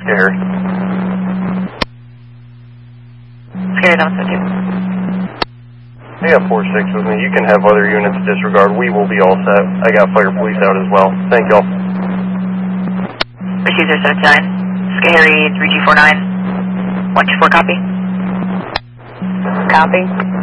Scary. Scary, that was 2. I got 4-6 with me. You can have other units disregard. We will be all set. I got fire police out as well. Thank y'all. Receiver 79. Scary 3249. 124 copy. Copy.